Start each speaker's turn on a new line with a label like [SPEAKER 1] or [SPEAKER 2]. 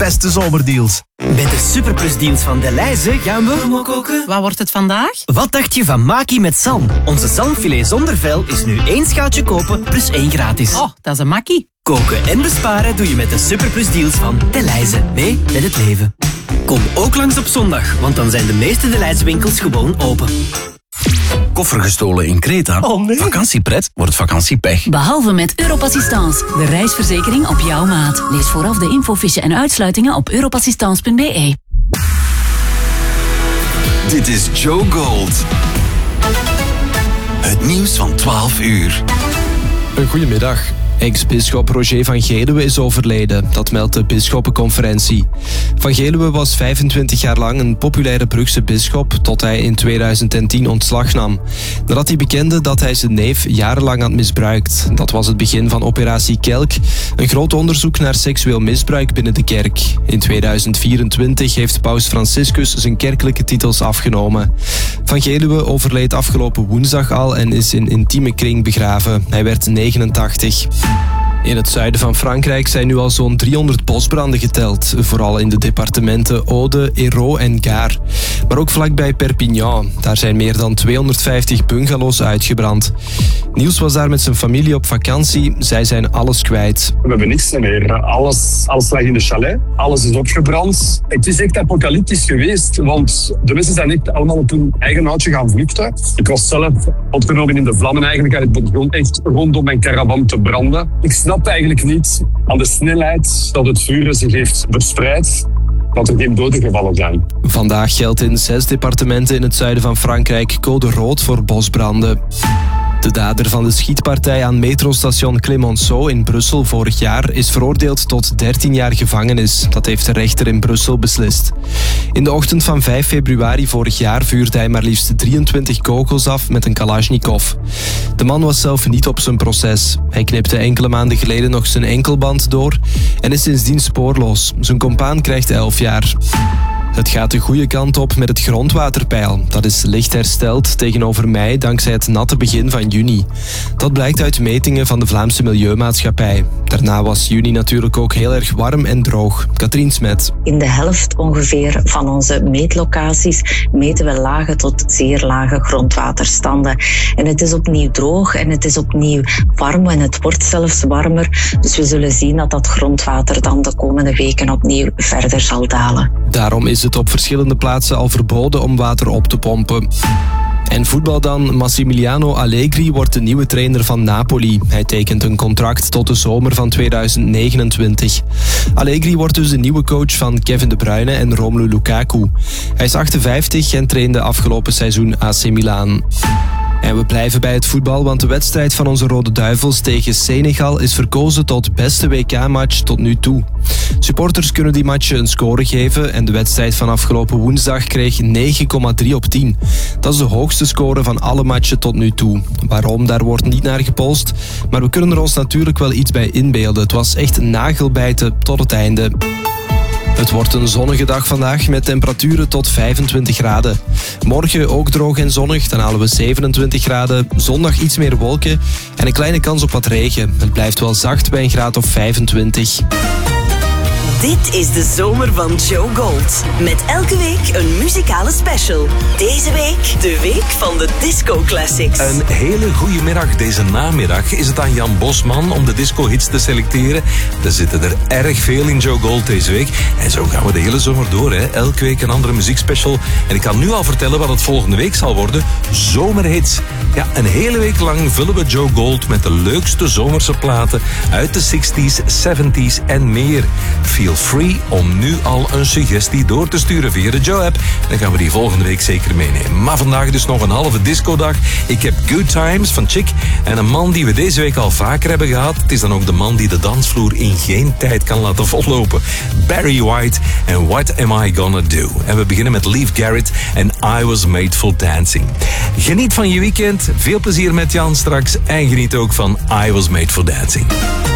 [SPEAKER 1] beste zomerdeals.
[SPEAKER 2] Met de Superplus-dienst van Delhaize gaan we koken.
[SPEAKER 3] Wat wordt het vandaag?
[SPEAKER 2] Wat dacht je van maki met zalm? Onze zalmfilet zonder vel is nu 1 schaaltje kopen plus 1 gratis.
[SPEAKER 3] Oh, dat is een makkie.
[SPEAKER 2] Koken en besparen doe je met de Superplus-deals van Delhaize. Mee met het leven. Kom ook langs op zondag, want dan zijn de meeste Delhaize winkels gewoon open.
[SPEAKER 1] Koffer gestolen in Kreta?
[SPEAKER 2] Oh nee.
[SPEAKER 1] Vakantiepret wordt vakantiepech.
[SPEAKER 4] Behalve met Europassistance, de reisverzekering op jouw maat. Lees vooraf de infofiche en uitsluitingen op europassistance.be.
[SPEAKER 5] Dit is Joe Gold. Het nieuws van 12 uur.
[SPEAKER 6] Een goedemiddag. Ex-bisschop Roger van Geluwe is overleden. Dat meldt de bisschoppenconferentie. Van Geluwe was 25 jaar lang een populaire Brugse bisschop tot hij in 2010 ontslag nam. Nadat hij bekende dat hij zijn neef jarenlang had misbruikt. Dat was het begin van Operatie Kelk, een groot onderzoek naar seksueel misbruik binnen de kerk. In 2024 heeft paus Franciscus zijn kerkelijke titels afgenomen. Van Geluwe overleed afgelopen woensdag al en is in intieme kring begraven. Hij werd 89. In het zuiden van Frankrijk zijn nu al zo'n 300 bosbranden geteld. Vooral in de departementen Aude, Hérault en Gard. Maar ook vlakbij Perpignan. Daar zijn meer dan 250 bungalows uitgebrand. Niels was daar met zijn familie op vakantie. Zij zijn alles kwijt.
[SPEAKER 7] We hebben niks meer. Alles lag in de chalet. Alles is opgebrand. Het is echt apocalyptisch geweest. Want de mensen zijn echt allemaal op hun eigen houtje gaan vluchten. Ik was zelf opgenomen in de vlammen eigenlijk. Het begon echt rondom mijn caravan te branden. Ik snap eigenlijk niet aan de snelheid dat het vuur zich heeft verspreid, dat er geen doden gevallen zijn.
[SPEAKER 6] Vandaag geldt in 6 departementen in het zuiden van Frankrijk code rood voor bosbranden. De dader van de schietpartij aan metrostation Clemenceau in Brussel vorig jaar is veroordeeld tot 13 jaar gevangenis. Dat heeft de rechter in Brussel beslist. In de ochtend van 5 februari vorig jaar vuurde hij maar liefst 23 kogels af met een Kalashnikov. De man was zelf niet op zijn proces. Hij knipte enkele maanden geleden nog zijn enkelband door en is sindsdien spoorloos. Zijn compaan krijgt 11 jaar. Het gaat de goede kant op met het grondwaterpeil. Dat is licht hersteld tegenover mei dankzij het natte begin van juni. Dat blijkt uit metingen van de Vlaamse Milieumaatschappij. Daarna was juni natuurlijk ook heel erg warm en droog. Katrien Smet.
[SPEAKER 8] In de helft ongeveer van onze meetlocaties meten we lage tot zeer lage grondwaterstanden. En het is opnieuw droog en het is opnieuw warm en het wordt zelfs warmer. Dus we zullen zien dat dat grondwater dan de komende weken opnieuw verder zal dalen.
[SPEAKER 6] Daarom is het op verschillende plaatsen al verboden om water op te pompen. En voetbal dan. Massimiliano Allegri wordt de nieuwe trainer van Napoli. Hij tekent een contract tot de zomer van 2029. Allegri wordt dus de nieuwe coach van Kevin De Bruyne en Romelu Lukaku. Hij is 58 en trainde afgelopen seizoen AC Milan. En we blijven bij het voetbal, want de wedstrijd van onze Rode Duivels tegen Senegal is verkozen tot beste WK-match tot nu toe. Supporters kunnen die match een score geven en de wedstrijd van afgelopen woensdag kreeg 9,3 op 10. Dat is de hoogste score van alle matchen tot nu toe. Waarom, daar wordt niet naar gepolst, maar we kunnen er ons natuurlijk wel iets bij inbeelden. Het was echt nagelbijten tot het einde. Het wordt een zonnige dag vandaag met temperaturen tot 25 graden. Morgen ook droog en zonnig, dan halen we 27 graden. Zondag iets meer wolken en een kleine kans op wat regen. Het blijft wel zacht bij een graad of 25.
[SPEAKER 9] Dit is de zomer van Joe Gold. Met elke week een muzikale special. Deze week de week van de Disco Classics.
[SPEAKER 10] Een hele goede middag. Deze namiddag is het aan Jan Bosman om de disco-hits te selecteren. Er zitten er erg veel in Joe Gold deze week. En zo gaan we de hele zomer door. Hè. Elke week een andere muziekspecial. En ik kan nu al vertellen wat het volgende week zal worden. Zomerhits. Ja, een hele week lang vullen we Joe Gold met de leukste zomerse platen uit de 60s, 70s en meer. Feel free om nu al een suggestie door te sturen via de Joe-app. Dan gaan we die volgende week zeker meenemen. Maar vandaag dus nog een halve discodag. Ik heb Good Times van Chick en een man die we deze week al vaker hebben gehad. Het is dan ook de man die de dansvloer in geen tijd kan laten vollopen. Barry White en What Am I Gonna Do? En we beginnen met Leif Garrett en I Was Made for Dancing. Geniet van je weekend. Veel plezier met Jan straks. En geniet ook van I Was Made for Dancing.